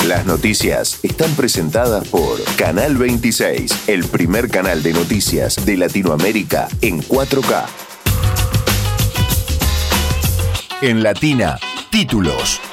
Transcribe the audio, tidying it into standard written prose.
Las noticias están presentadas por Canal 26, el primer canal de noticias de Latinoamérica en 4K. En Latina, títulos.